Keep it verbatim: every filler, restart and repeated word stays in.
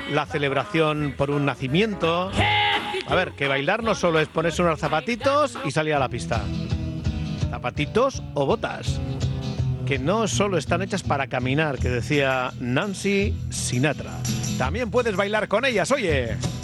la celebración por un nacimiento. A ver, que bailar no solo es ponerse unos zapatitos y salir a la pista. Zapatitos o botas, que no solo están hechas para caminar, que decía Nancy Sinatra. También puedes bailar con ellas, oye.